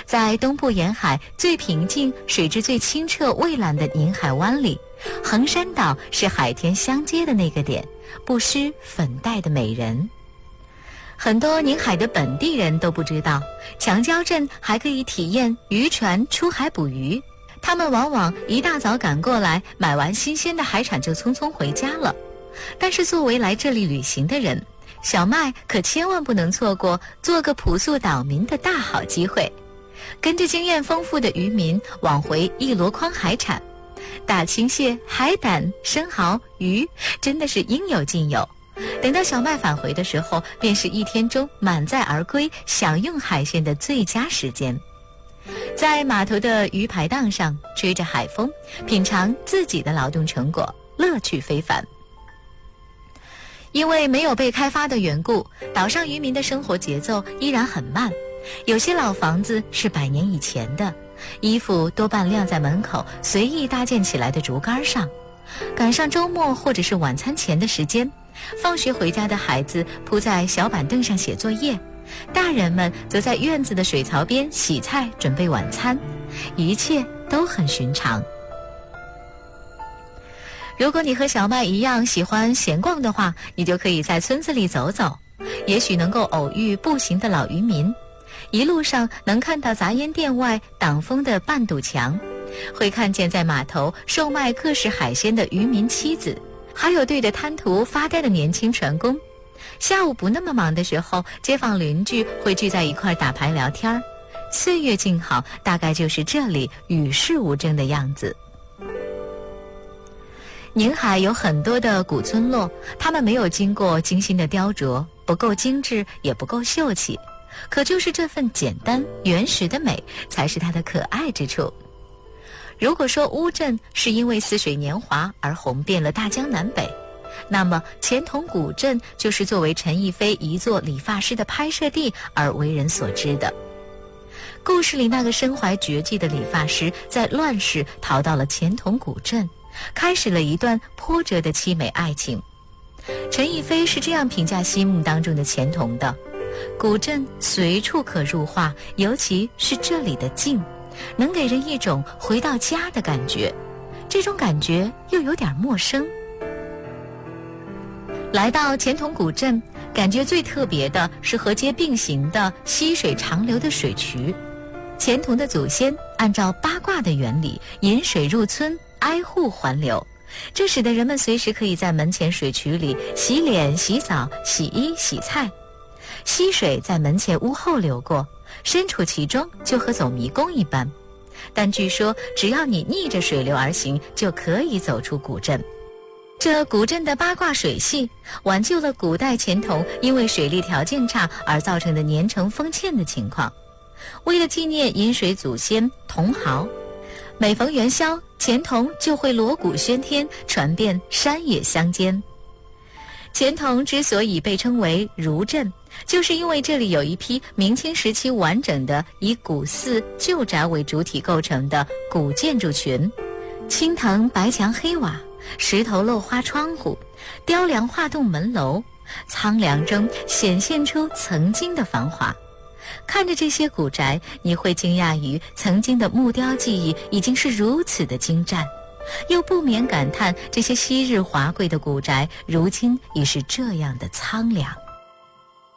在东部沿海最平静、水质最清澈蔚蓝的宁海湾里，衡山岛是海天相接的那个点，不施粉黛的美人。很多宁海的本地人都不知道，强礁镇还可以体验渔船出海捕鱼。他们往往一大早赶过来，买完新鲜的海产就匆匆回家了。但是作为来这里旅行的人，小麦可千万不能错过做个朴素岛民的大好机会。跟着经验丰富的渔民往回一箩筐海产，大青蟹、海胆、生蚝、鱼，真的是应有尽有。等到小麦返回的时候，便是一天中满载而归，享用海鲜的最佳时间。在码头的鱼排档上，吹着海风，品尝自己的劳动成果，乐趣非凡。因为没有被开发的缘故，岛上渔民的生活节奏依然很慢。有些老房子是100年以前的，衣服多半晾在门口随意搭建起来的竹竿上。赶上周末或者是晚餐前的时间，放学回家的孩子铺在小板凳上写作业，大人们则在院子的水槽边洗菜准备晚餐，一切都很寻常。如果你和小麦一样喜欢闲逛的话，你就可以在村子里走走，也许能够偶遇步行的老渔民，一路上能看到杂烟店外挡风的半堵墙，会看见在码头售卖各式海鲜的渔民妻子，还有对着滩涂发呆的年轻船工。下午不那么忙的时候，街坊邻居会聚在一块打牌聊天，岁月静好，大概就是这里与世无争的样子。宁海有很多的古村落，它们没有经过精心的雕琢，不够精致，也不够秀气，可就是这份简单原始的美，才是它的可爱之处。如果说乌镇是因为似水年华而红遍了大江南北，那么钱塘古镇就是作为陈逸飞一座理发师的拍摄地而为人所知的。故事里那个身怀绝技的理发师，在乱世逃到了钱塘古镇，开始了一段波折的凄美爱情。陈逸飞是这样评价心目当中的钱塘的：古镇随处可入画，尤其是这里的静，能给人一种回到家的感觉，这种感觉又有点陌生。来到钱塘古镇，感觉最特别的是河街并行的溪水长流的水渠。钱塘的祖先按照八卦的原理，引水入村，挨户还流，这使得人们随时可以在门前水渠里洗脸、洗澡、洗衣、洗菜。溪水在门前屋后流过，身处其中就和走迷宫一般，但据说只要你逆着水流而行，就可以走出古镇。这古镇的八卦水系挽救了古代钱塘因为水利条件差而造成的年成封欠的情况。为了纪念饮水祖先茼蒿，每逢元宵，钱塘就会锣鼓喧天，传遍山野乡间。钱塘之所以被称为儒镇，就是因为这里有一批明清时期完整的以古寺旧宅为主体构成的古建筑群，青藤白墙黑瓦，石头镂花窗户，雕梁画栋门楼，苍凉中显现出曾经的繁华。看着这些古宅，你会惊讶于曾经的木雕技艺已经是如此的精湛，又不免感叹这些昔日华贵的古宅如今已是这样的苍凉。